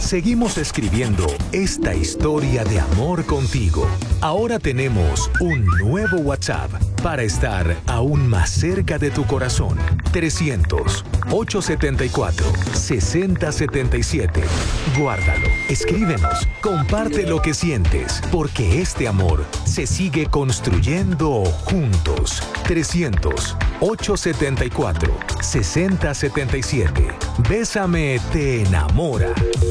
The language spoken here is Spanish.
Seguimos escribiendo esta historia de amor contigo. Ahora tenemos un nuevo WhatsApp para estar aún más cerca de tu corazón. 300-874-6077. Guárdalo, escríbenos, comparte lo que sientes, porque este amor se sigue construyendo juntos. 300-874-6077. Bésame te enamora.